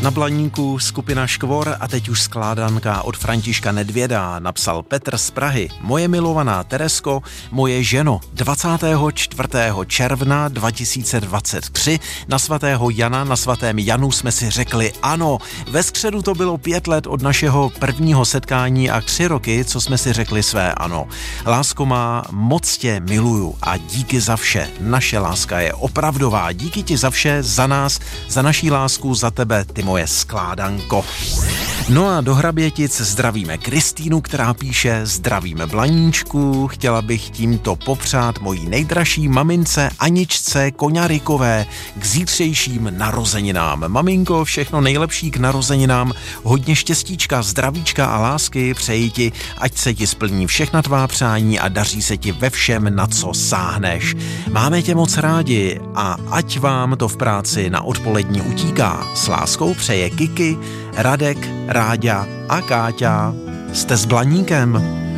Na Blaníku skupina Škvor a teď už skládanka od Františka Nedvěda. Napsal Petr z Prahy. Moje milovaná Teresko, moje ženo, 24. června 2023 na svatého Jana, na svatém Janu jsme si řekli ano. Ve středu to bylo 5 let od našeho prvního setkání a 3 roky, co jsme si řekli své ano. Lásko má, moc tě miluju a díky za vše. Naše láska je opravdová. Díky ti za vše, za nás, za naší lásku, za tebe, ty moje skládanko. No a do Hrabětic zdravíme Kristýnu, která píše: zdravíme Blaníčku, chtěla bych tímto popřát mojí nejdražší mamince Aničce Koňarikové k zítřejším narozeninám. Maminko, všechno nejlepší k narozeninám, hodně štěstíčka, zdravíčka a lásky přeji ti, ať se ti splní všechna tvá přání a daří se ti ve všem, na co sáhneš. Máme tě moc rádi a ať vám to v práci na odpolední utíká. S láskou přeje Kiki, Radek, Ráďa a Káťa. Jste s Blaníkem.